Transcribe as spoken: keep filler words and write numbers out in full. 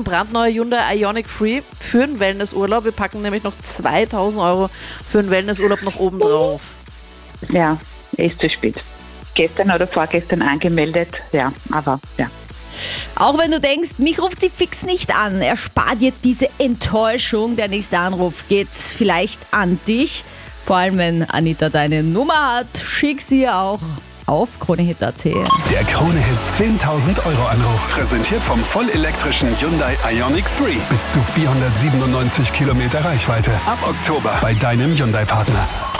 brandneue Hyundai Ioniq Three für einen Wellnessurlaub. Wir packen nämlich noch zweitausend Euro für einen Wellnessurlaub noch oben drauf. Ja, ist zu spät. Gestern oder vorgestern angemeldet, ja, aber ja. Auch wenn du denkst, mich ruft sie fix nicht an, erspar dir diese Enttäuschung. Der nächste Anruf geht vielleicht an dich. Vor allem, wenn Anita deine Nummer hat, schick sie ihr auch auf kronehit punkt at. Der Krone-Hit zehntausend Euro Anruf. Präsentiert vom vollelektrischen Hyundai Ioniq Three. Bis zu vierhundertsiebenundneunzig Kilometer Reichweite. Ab Oktober bei deinem Hyundai-Partner.